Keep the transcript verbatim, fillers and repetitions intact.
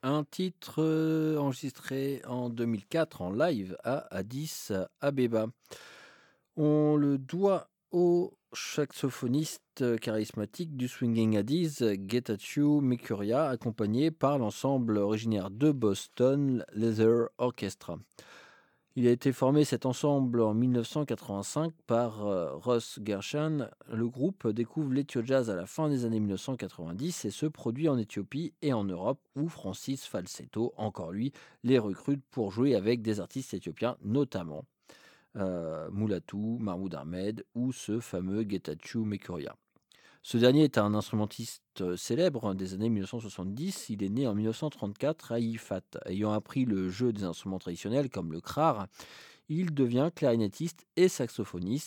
Un titre, heu, enregistré en deux mille quatre en live à Addis Abeba. On le doit au saxophoniste charismatique du swinging Addis, Getachew Mikuria, accompagné par l'ensemble originaire de Boston, Leather Orchestra. Il a été formé cet ensemble en mille neuf cent quatre-vingt-cinq par euh, Russ Gershon. Le groupe découvre l'ethio-jazz à la fin des années mille neuf cent quatre-vingt-dix et se produit en Éthiopie et en Europe où Francis Falsetto, encore lui, les recrute pour jouer avec des artistes éthiopiens, notamment euh, Mulatu, Mahmoud Ahmed ou ce fameux Getachew Mekuria. Ce dernier est un instrumentiste euh, célèbre des années mille neuf cent soixante-dix. Il est né en mille neuf cent trente-quatre à Ifat. Ayant appris le jeu des instruments traditionnels comme le krar, il devient clarinettiste et saxophoniste.